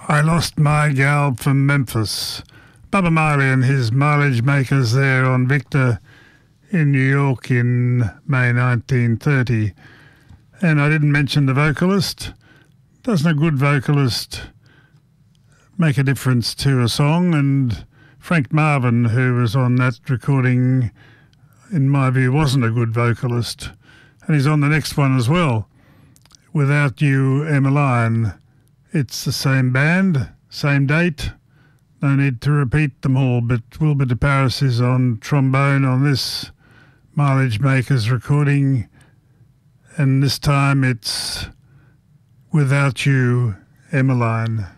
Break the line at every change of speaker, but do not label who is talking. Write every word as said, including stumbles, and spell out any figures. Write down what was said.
I Lost My Gal from Memphis. Bubba Marley and his Mileage Makers there on Victor in New York in May nineteen thirty. And I didn't mention the vocalist. Doesn't a good vocalist make a difference to a song? And Frank Marvin, who was on that recording, in my view, wasn't a good vocalist. And he's on the next one as well. Without You, Emmeline. It's the same band, same date. No need to repeat them all, but Wilbur de Paris is on trombone on this Mileage Makers recording. And this time it's Without You, Emmeline.